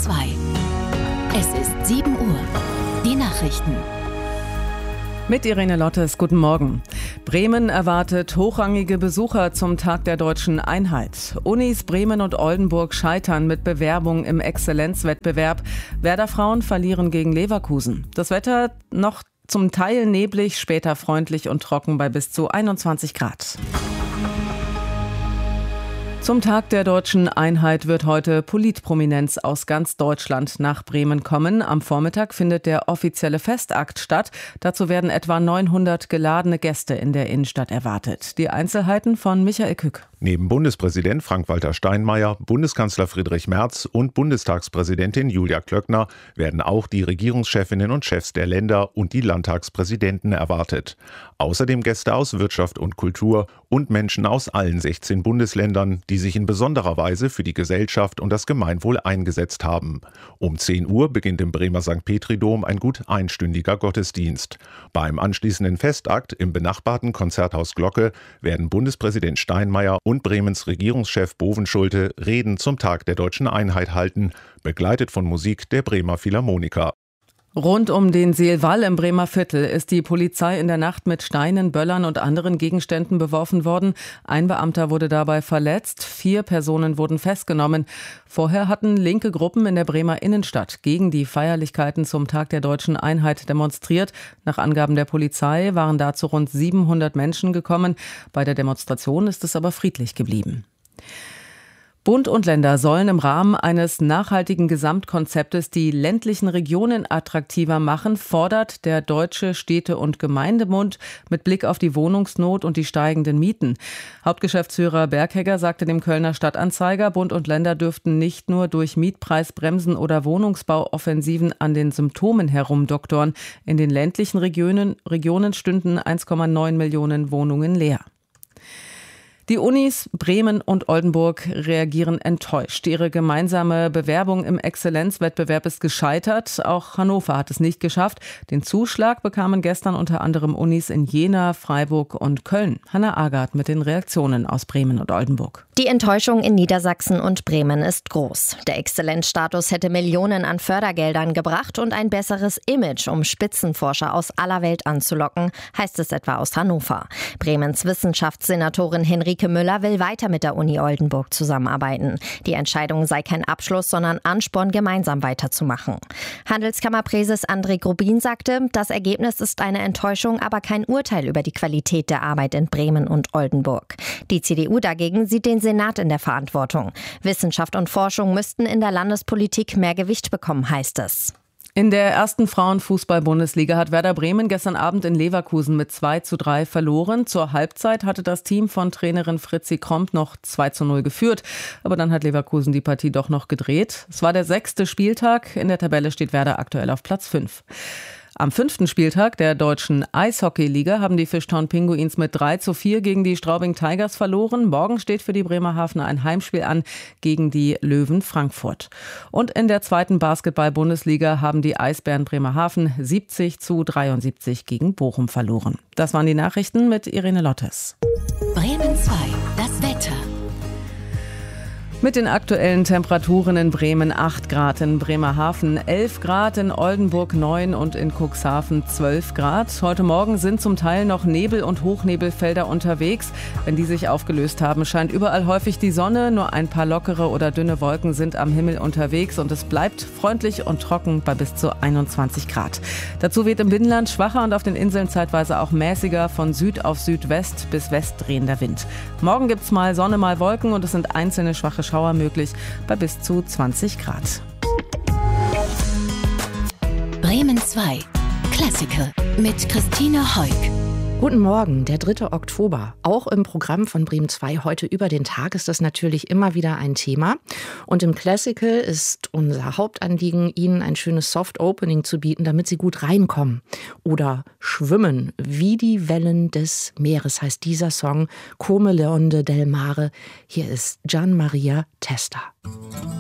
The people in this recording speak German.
2. Es ist 7 Uhr. Die Nachrichten. Mit Irene Lottes, guten Morgen. Bremen erwartet hochrangige Besucher zum Tag der deutschen Einheit. Unis Bremen und Oldenburg scheitern mit Bewerbung im Exzellenzwettbewerb. Werder Frauen verlieren gegen Leverkusen. Das Wetter noch zum Teil neblig, später freundlich und trocken bei bis zu 21 Grad. Zum Tag der deutschen Einheit wird heute Politprominenz aus ganz Deutschland nach Bremen kommen. Am Vormittag findet der offizielle Festakt statt. Dazu werden etwa 900 geladene Gäste in der Innenstadt erwartet. Die Einzelheiten von Michael Kück. Neben Bundespräsident Frank-Walter Steinmeier, Bundeskanzler Friedrich Merz und Bundestagspräsidentin Julia Klöckner werden auch die Regierungschefinnen und Chefs der Länder und die Landtagspräsidenten erwartet. Außerdem Gäste aus Wirtschaft und Kultur und Menschen aus allen 16 Bundesländern, die sich in besonderer Weise für die Gesellschaft und das Gemeinwohl eingesetzt haben. Um 10 Uhr beginnt im Bremer St. Petri-Dom ein gut einstündiger Gottesdienst. Beim anschließenden Festakt im benachbarten Konzerthaus Glocke werden Bundespräsident Steinmeier und Bremens Regierungschef Bovenschulte Reden zum Tag der deutschen Einheit halten, begleitet von Musik der Bremer Philharmoniker. Rund um den Seelwall im Bremer Viertel ist die Polizei in der Nacht mit Steinen, Böllern und anderen Gegenständen beworfen worden. Ein Beamter wurde dabei verletzt, 4 Personen wurden festgenommen. Vorher hatten linke Gruppen in der Bremer Innenstadt gegen die Feierlichkeiten zum Tag der deutschen Einheit demonstriert. Nach Angaben der Polizei waren dazu rund 700 Menschen gekommen. Bei der Demonstration ist es aber friedlich geblieben. Bund und Länder sollen im Rahmen eines nachhaltigen Gesamtkonzeptes die ländlichen Regionen attraktiver machen, fordert der Deutsche Städte- und Gemeindebund mit Blick auf die Wohnungsnot und die steigenden Mieten. Hauptgeschäftsführer Berghegger sagte dem Kölner Stadtanzeiger, Bund und Länder dürften nicht nur durch Mietpreisbremsen oder Wohnungsbauoffensiven an den Symptomen herumdoktoren. In den ländlichen Regionen stünden 1,9 Millionen Wohnungen leer. Die Unis Bremen und Oldenburg reagieren enttäuscht. Ihre gemeinsame Bewerbung im Exzellenzwettbewerb ist gescheitert. Auch Hannover hat es nicht geschafft. Den Zuschlag bekamen gestern unter anderem Unis in Jena, Freiburg und Köln. Hanna Agard mit den Reaktionen aus Bremen und Oldenburg. Die Enttäuschung in Niedersachsen und Bremen ist groß. Der Exzellenzstatus hätte Millionen an Fördergeldern gebracht und ein besseres Image, um Spitzenforscher aus aller Welt anzulocken, heißt es etwa aus Hannover. Bremens Wissenschaftssenatorin Henrike Müller will weiter mit der Uni Oldenburg zusammenarbeiten. Die Entscheidung sei kein Abschluss, sondern Ansporn, gemeinsam weiterzumachen. Handelskammerpräses André Grubin sagte, das Ergebnis ist eine Enttäuschung, aber kein Urteil über die Qualität der Arbeit in Bremen und Oldenburg. Die CDU dagegen sieht den Senat in der Verantwortung. Wissenschaft und Forschung müssten in der Landespolitik mehr Gewicht bekommen, heißt es. In der ersten Frauenfußball-Bundesliga hat Werder Bremen gestern Abend in Leverkusen mit 2:3 verloren. Zur Halbzeit hatte das Team von Trainerin Fritzi Kromp noch 2:0 geführt. Aber dann hat Leverkusen die Partie doch noch gedreht. Es war der 6. Spieltag. In der Tabelle steht Werder aktuell auf Platz 5. Am 5. Spieltag der deutschen Eishockeyliga haben die Fischtown Pinguins mit 3:4 gegen die Straubing Tigers verloren. Morgen steht für die Bremerhavener ein Heimspiel an gegen die Löwen Frankfurt. Und in der 2. Basketball-Bundesliga haben die Eisbären Bremerhaven 70:73 gegen Bochum verloren. Das waren die Nachrichten mit Irene Lottes. Bremen 2, das Wetter. Mit den aktuellen Temperaturen in Bremen 8 Grad, in Bremerhaven 11 Grad, in Oldenburg 9 und in Cuxhaven 12 Grad. Heute Morgen sind zum Teil noch Nebel- und Hochnebelfelder unterwegs. Wenn die sich aufgelöst haben, scheint überall häufig die Sonne. Nur ein paar lockere oder dünne Wolken sind am Himmel unterwegs und es bleibt freundlich und trocken bei bis zu 21 Grad. Dazu weht im Binnenland schwacher und auf den Inseln zeitweise auch mäßiger von Süd auf Südwest bis West drehender Wind. Morgen gibt's mal Sonne, mal Wolken und es sind einzelne schwache Schauer möglich bei bis zu 20 Grad. Bremen 2, Klassiker mit Christine Heuk. Guten Morgen, der 3. Oktober. Auch im Programm von Bremen 2 heute über den Tag ist das natürlich immer wieder ein Thema. Und im Classical ist unser Hauptanliegen, Ihnen ein schönes Soft-Opening zu bieten, damit Sie gut reinkommen. Oder schwimmen wie die Wellen des Meeres, heißt dieser Song Come le onde del mare. Hier ist Gian Maria Testa.